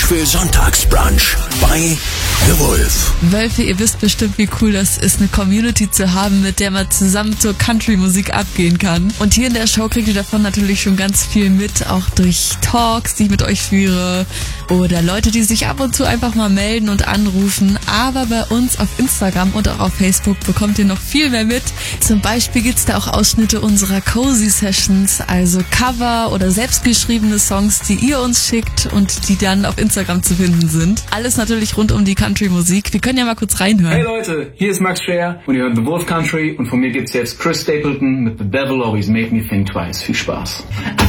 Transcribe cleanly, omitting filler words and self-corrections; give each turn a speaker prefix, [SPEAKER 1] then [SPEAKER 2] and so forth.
[SPEAKER 1] Nashville Sonntagsbrunch bei The Wolf.
[SPEAKER 2] Wölfe, ihr wisst bestimmt, wie cool das ist, eine Community zu haben, mit der man zusammen zur Country-Musik abgehen kann. Und hier in der Show kriegt ihr davon natürlich schon ganz viel mit, auch durch Talks, die ich mit euch führe oder Leute, die sich ab und zu einfach mal melden und anrufen. Aber bei uns auf Instagram und auch auf Facebook bekommt ihr noch viel mehr mit. Zum Beispiel gibt's da auch Ausschnitte unserer Cozy Sessions, also Cover oder selbstgeschriebene Songs, die ihr uns schickt und die dann auf Instagram zu finden sind. Alles natürlich rund um die Country-Musik. Wir können ja mal kurz reinhören.
[SPEAKER 3] Hey Leute, hier ist Max Scher und ihr hört The Wolf Country und von mir gibt's jetzt Chris Stapleton mit The Devil Always Made Me Think Twice. Viel Spaß.